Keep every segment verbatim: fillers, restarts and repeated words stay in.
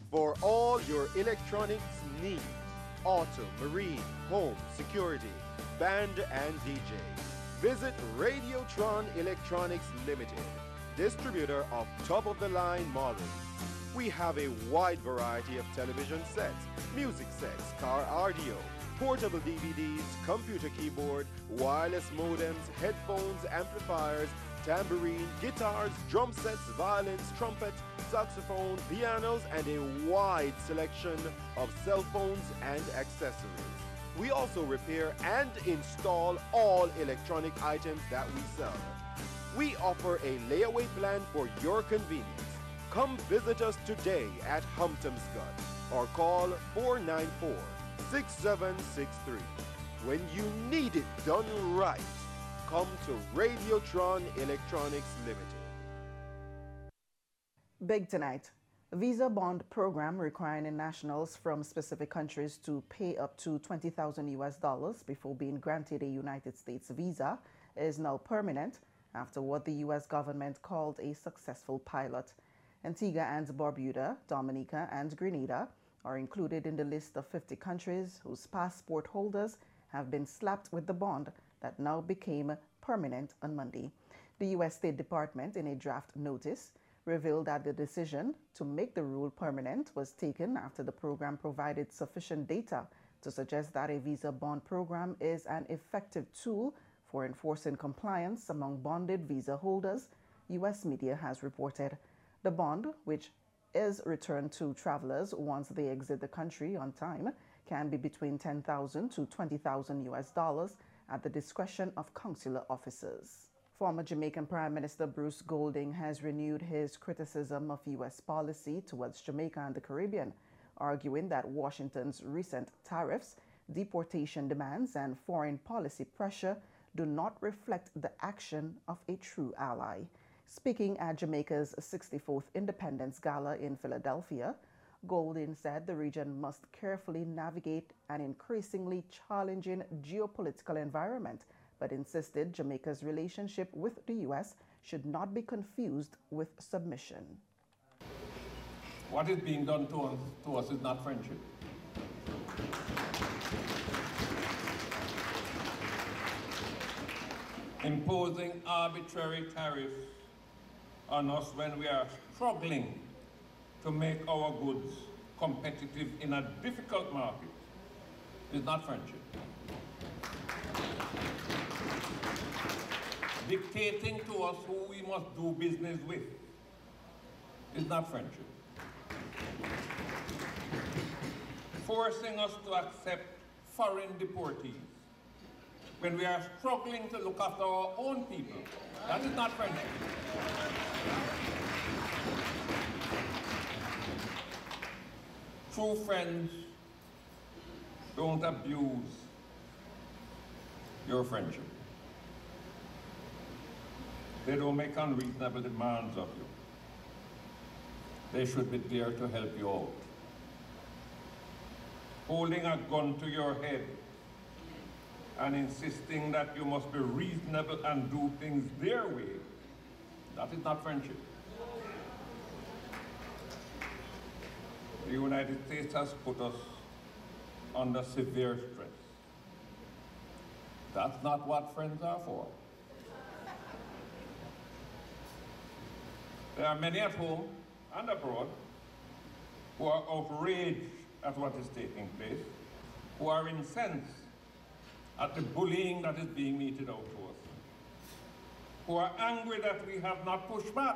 for all your electronics needs: auto, marine, home, security, band and D J. Visit Radiotron Electronics Limited, distributor of top-of-the-line models. We have a wide variety of television sets, music sets, car audio, portable D V Ds, computer keyboard, wireless modems, headphones, amplifiers, tambourine, guitars, drum sets, violins, trumpets, saxophone, pianos, and a wide selection of cell phones and accessories. We also repair and install all electronic items that we sell. We offer a layaway plan for your convenience. Come visit us today at Humptomscott or call four nine four, six seven six three. When you need it done right, come to Radiotron Electronics Limited. Big tonight. Visa bond program requiring nationals from specific countries to pay up to twenty thousand U S dollars before being granted a United States visa is now permanent after what the U S government called a successful pilot. Antigua and Barbuda, Dominica and Grenada are included in the list of fifty countries whose passport holders have been slapped with the bond that now became permanent on Monday. The U S State Department, in a draft notice, revealed that the decision to make the rule permanent was taken after the program provided sufficient data to suggest that a visa bond program is an effective tool for enforcing compliance among bonded visa holders, U S media has reported. The bond, which is returned to travelers once they exit the country on time, can be between ten thousand to twenty thousand U S dollars at the discretion of consular officers. Former Jamaican Prime Minister Bruce Golding has renewed his criticism of U S policy towards Jamaica and the Caribbean, arguing that Washington's recent tariffs, deportation demands, and foreign policy pressure do not reflect the action of a true ally. Speaking at Jamaica's sixty-fourth Independence Gala in Philadelphia, Golding said the region must carefully navigate an increasingly challenging geopolitical environment, but insisted Jamaica's relationship with the U S should not be confused with submission. What is being done to us, to us is not friendship. Imposing arbitrary tariffs on us when we are struggling to make our goods competitive in a difficult market is not friendship. Dictating to us who we must do business with is not friendship. Forcing us to accept foreign deportees when we are struggling to look after our own people, that is not friendship. True friends don't abuse your friendship. They don't make unreasonable demands of you. They should be there to help you out. Holding a gun to your head and insisting that you must be reasonable and do things their way, that is not friendship. The United States has put us under severe stress. That's not what friends are for. There are many at home and abroad who are outraged at what is taking place, who are incensed at the bullying that is being meted out to us, who are angry that we have not pushed back,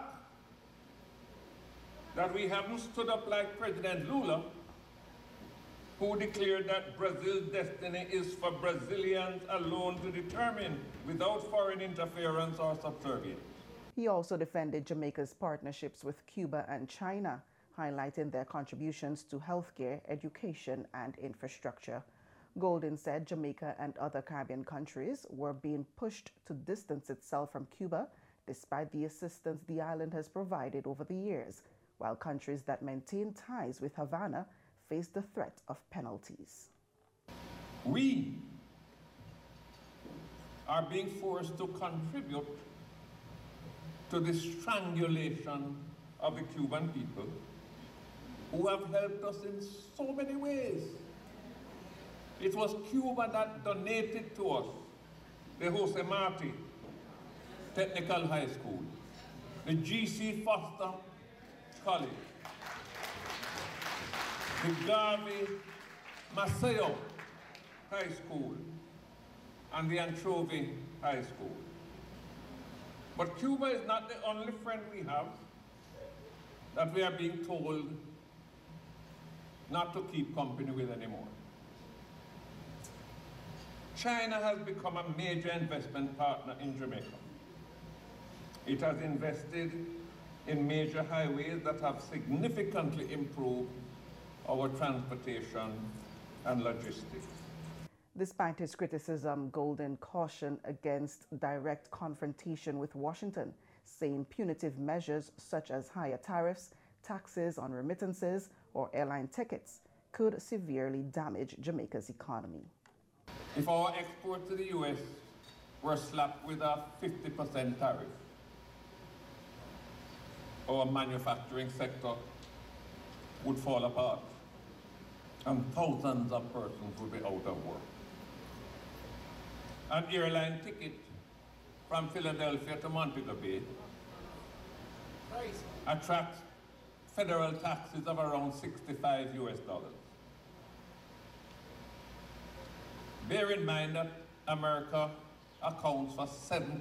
that we haven't stood up like President Lula, who declared that Brazil's destiny is for Brazilians alone to determine without foreign interference or subservience. He also defended Jamaica's partnerships with Cuba and China, highlighting their contributions to healthcare, education, and infrastructure. Golding said Jamaica and other Caribbean countries were being pushed to distance itself from Cuba despite the assistance the island has provided over the years, while countries that maintain ties with Havana face the threat of penalties. We are being forced to contribute to the strangulation of the Cuban people who have helped us in so many ways. It was Cuba that donated to us the Jose Marti Technical High School, the G C Foster College, the Garvey Maceo High School, and the Anchovy High School. But Cuba is not the only friend we have that we are being told not to keep company with anymore. China has become a major investment partner in Jamaica. It has invested in major highways that have significantly improved our transportation and logistics. Despite his criticism, Golden cautioned against direct confrontation with Washington, saying punitive measures such as higher tariffs, taxes on remittances, or airline tickets could severely damage Jamaica's economy. If our exports to the U S were slapped with a fifty percent tariff, our manufacturing sector would fall apart, and thousands of persons would be out of work. An airline ticket from Philadelphia to Montego Bay attracts federal taxes of around sixty-five U S dollars. Bear in mind that America accounts for seventy